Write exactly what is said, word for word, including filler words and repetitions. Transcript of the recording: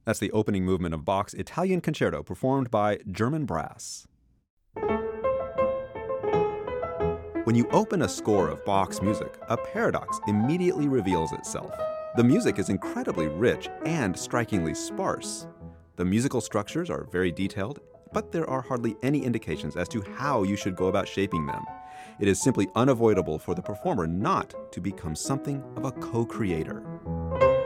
That's the opening movement of Bach's Italian Concerto, performed by German brass. When you open a score of Bach's music, a paradox immediately reveals itself. The music is incredibly rich and strikingly sparse. The musical structures are very detailed, but there are hardly any indications as to how you should go about shaping them. It is simply unavoidable for the performer not to become something of a co-creator.